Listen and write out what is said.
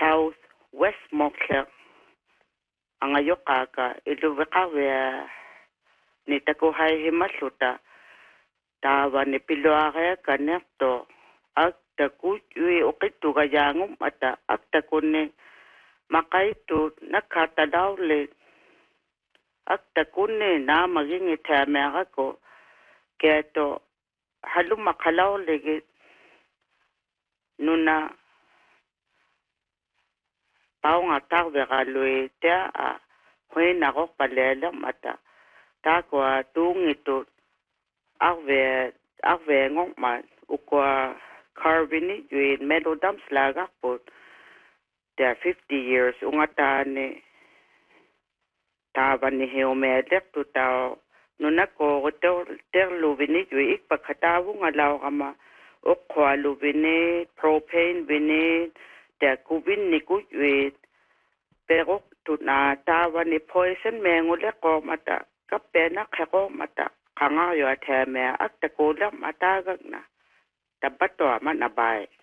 South West Montclair anga yokaka iluwekawe ni takuhai himasluta tawa ni piloare kanekto ak taku yui okituga yangum ata ak takune makaitu nakatadawle ak takune na magingi tamera ko keto haluma kalawle nuna paunga tarvera loetea a hoina ropalela mata takwa tungitu arve ngokma ukwa carbini yui melodam slaga pot der 50 years ungatane tabani heomedek tu tao nuna ko ter luvini yui ikpakatawu ngalaw kama ukwa luvini propane vini der kubin ni kuyui pero tu na tabani poison mengule ko mata kapena khako mata kanga yo ateme ak takula mata gagna tabato manabay